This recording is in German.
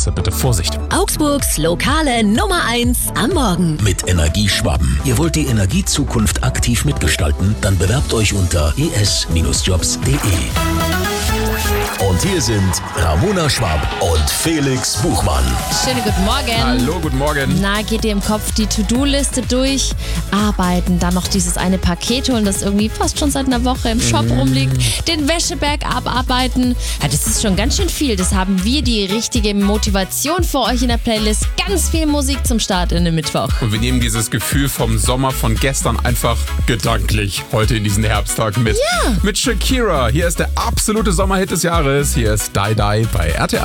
Deshalb bitte Vorsicht. Augsburgs lokale Nummer 1 am Morgen. Mit Energieschwaben. Ihr wollt die Energiezukunft aktiv mitgestalten? Dann bewerbt euch unter es-jobs.de. Und hier sind Ramona Schwab und Felix Buchmann. Schönen guten Morgen. Hallo, guten Morgen. Na, geht dir im Kopf die To-Do-Liste durch, arbeiten, dann noch dieses eine Paket holen, das irgendwie fast schon seit einer Woche im Shop rumliegt, den Wäscheberg abarbeiten. Ja, das ist schon ganz schön viel. Das haben wir die richtige Motivation für euch in der Playlist. Ganz viel Musik zum Start in den Mittwoch. Und wir nehmen dieses Gefühl vom Sommer von gestern einfach gedanklich heute in diesen Herbsttag mit. Ja. Mit Shakira. Hier ist der absolute Sommerhit des Jahres. Hier ist Die Die bei RTL.